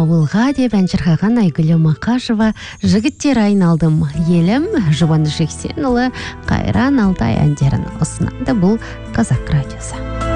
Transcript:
ауылға деп ән шырқаған Айгүл Мақашева. Жігіттер айналдым елім, Жұбаныш Жексенұлы Қайран Алтай әндерін ұсынады. Бұл Қазақ радиосы.